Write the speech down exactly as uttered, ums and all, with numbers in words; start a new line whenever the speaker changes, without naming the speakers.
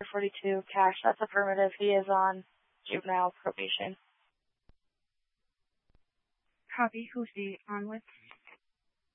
forty-two, cash. That's affirmative. He is on juvenile probation.
Copy. Who's he on with?